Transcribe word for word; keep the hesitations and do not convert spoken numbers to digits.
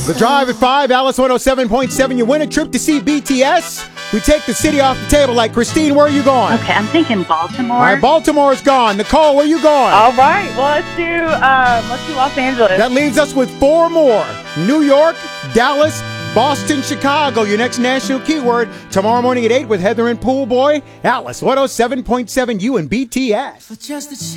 The Drive at five, Alice one oh seven point seven. You win a trip to see B T S. We take the city off the table. Like, Christine, where are you going? Okay, I'm thinking Baltimore. All right, Baltimore's gone. Nicole, where you going? All right, well, let's do, um, let's do Los Angeles. That leaves us with four more. New York, Dallas, Boston, Chicago. Your next national keyword tomorrow morning at eight with Heather and Pool Boy. Alice one oh seven point seven, you and B T S.